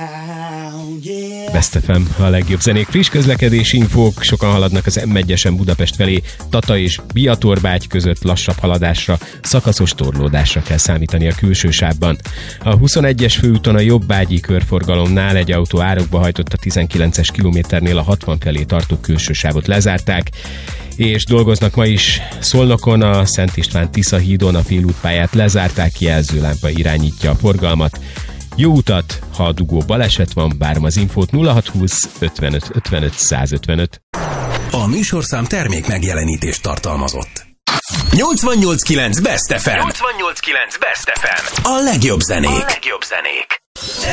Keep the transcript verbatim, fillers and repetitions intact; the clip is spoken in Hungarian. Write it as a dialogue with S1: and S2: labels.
S1: Best ef em, a legjobb zenék, friss közlekedési infók, sokan haladnak az em egyesen Budapest felé, Tata és Biatorbágy között lassabb haladásra, szakaszos torlódásra kell számítani a külső sávban. A huszonegyes főúton a jobbágyi körforgalomnál egy autó árokba hajtott a tizenkilences kilométernél, a hatvan felé tartó külső sávot lezárták, és dolgoznak ma is Szolnokon, a Szent István Tisza hídon a félútpályát lezárták, jelzőlámpa irányítja a forgalmat. Jó utat, ha a dugó baleset van, várom az infót nulla hatszázhúsz ötvenöt ötvenöt százötvenöt.
S2: A műsorszám termék megjelenítést tartalmazott. nyolcvannyolc kilenc Best ef em.
S3: nyolcvannyolc kilenc Best ef em.
S2: A legjobb zenék.
S3: A legjobb zenék.